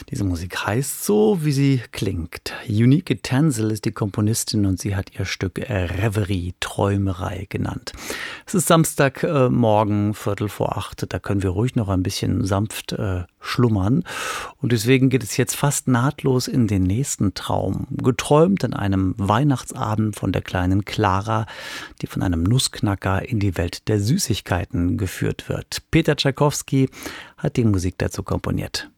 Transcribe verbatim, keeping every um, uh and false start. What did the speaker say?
Diese Musik heißt so, wie sie klingt. Unique Tansel ist die Komponistin und sie hat ihr Stück Reverie, Träumerei genannt. Es ist Samstagmorgen, äh, Viertel vor acht, da können wir ruhig noch ein bisschen sanft äh, schlummern. Und deswegen geht es jetzt fast nahtlos in den nächsten Traum. Geträumt an einem Weihnachtsabend von der kleinen Clara, die von einem Nussknacker in die Welt der Süßigkeiten geführt wird. Peter Tschaikowski hat die Musik dazu komponiert.